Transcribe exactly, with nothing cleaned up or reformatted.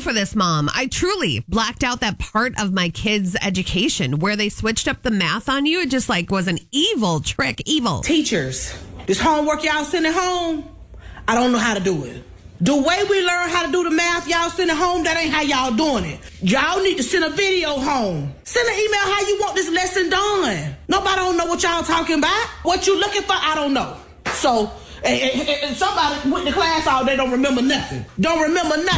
for this mom. I truly blacked out that part of my kids' education where they switched up the math on you. It just like was an evil trick. Evil. Teachers, this homework y'all sending home, I don't know how to do it. The way we learn how to do the math y'all sending home, that ain't how y'all doing it. Y'all need to send a video home. Send an email how you want this lesson done. Nobody don't know what y'all talking about. What you looking for, I don't know. So, and, and, and somebody went to class all day don't remember nothing. Don't remember nothing.